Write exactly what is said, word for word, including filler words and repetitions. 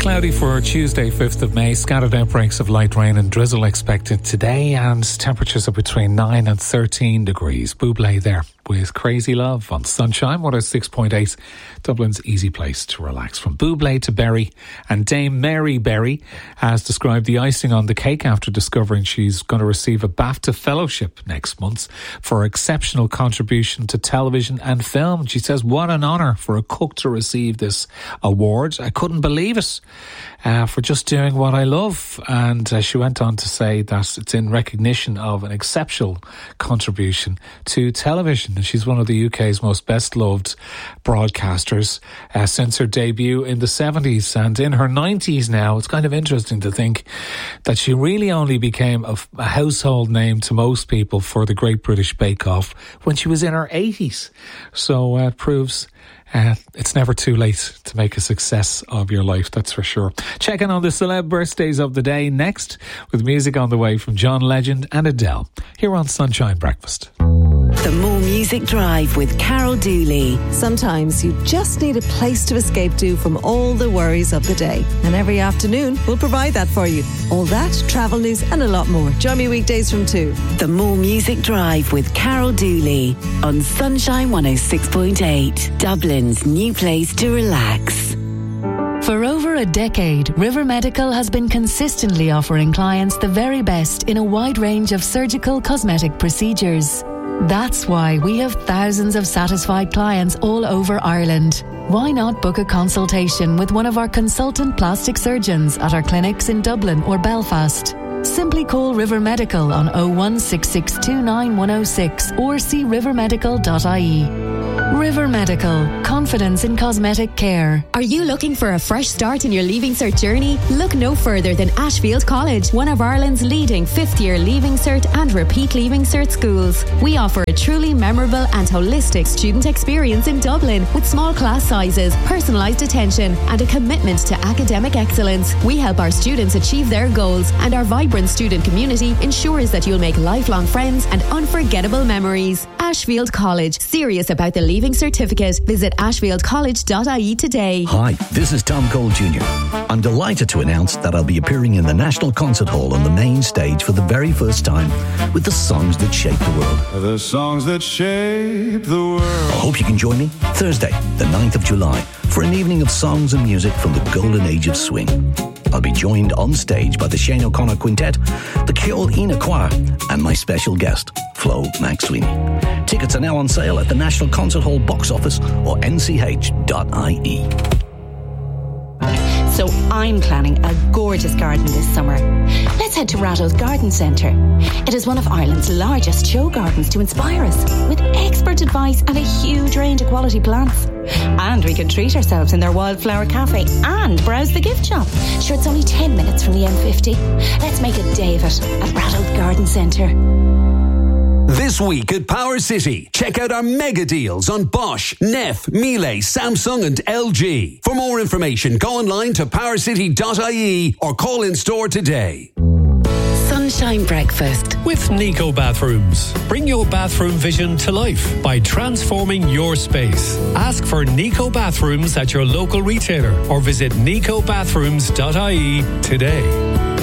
cloudy for Tuesday, fifth of May. Scattered outbreaks of light rain and drizzle expected today, and temperatures are between nine and thirteen degrees. Bublé there with Crazy Love on Sunshine one oh six point eight, Dublin's easy place to relax. From Bublé to Berry, and Dame Mary Berry has described the icing on the cake after discovering she's going to receive a BAFTA fellowship next month for exceptional contribution to television and film. She says, what an honour for a cook to receive this award. I couldn't believe it uh, for just doing what I love. And uh, she went on to say that it's in recognition of an exceptional contribution to television. And she's one of the U K's most best-loved broadcasters uh, since her debut in the seventies. And in her nineties now, it's kind of interesting to think that she really only became a, a household name to most people for the Great British Bake Off when she was in her eighties. So uh, it proves Uh, it's never too late to make a success of your life, that's for sure. Checking on the celeb birthdays of the day next, with music on the way from John Legend and Adele, here on Sunshine Breakfast. The More Music Drive with Carol Dooley. Sometimes you just need a place to escape to from all the worries of the day. And every afternoon, we'll provide that for you. All that, travel news and a lot more. Join me weekdays from two. The More Music Drive with Carol Dooley on Sunshine one oh six point eight. Dublin's new place to relax. For over a decade, River Medical has been consistently offering clients the very best in a wide range of surgical cosmetic procedures. That's why we have thousands of satisfied clients all over Ireland. Why not book a consultation with one of our consultant plastic surgeons at our clinics in Dublin or Belfast? Simply call River Medical on oh one six six two nine one oh six or see river medical dot I E. River Medical, confidence in cosmetic care. Are you looking for a fresh start in your Leaving Cert journey? Look no further than Ashfield College, one of Ireland's leading fifth-year Leaving Cert and repeat Leaving Cert schools. We offer a truly memorable and holistic student experience in Dublin with small class sizes, personalised attention and a commitment to academic excellence. We help our students achieve their goals, and our vibrant student community ensures that you'll make lifelong friends and unforgettable memories. Ashfield College, serious about the Leaving Certificate. Visit ashfield college dot I E today. Hi, this is Tom Cole Junior I'm delighted to announce that I'll be appearing in the National Concert Hall on the main stage for the very first time with the songs that shape the world. The songs that shape the world. I hope you can join me Thursday, the ninth of July, for an evening of songs and music from the golden age of swing. I'll be joined on stage by the Shane O'Connor Quintet, the Ceol Ina Choir, and my special guest, Flo McSweeney. Tickets are now on sale at the National Concert Hall box office or n c h dot I e. So I'm planning a gorgeous garden this summer. Let's head to Ratto's Garden Centre. It is one of Ireland's largest show gardens to inspire us, with expert advice and a huge range of quality plants. And we can treat ourselves in their wildflower cafe and browse the gift shop. Sure, it's only ten minutes from the M fifty. Let's make a day of it at Ratto's Garden Centre. This week at Power City, check out our mega deals on Bosch, Neff, Miele, Samsung and L G. For more information, go online to power city dot I E or call in store today. Sunshine Breakfast with Nico Bathrooms. Bring your bathroom vision to life by transforming your space. Ask for Nico Bathrooms at your local retailer or visit nico bathrooms dot I E today.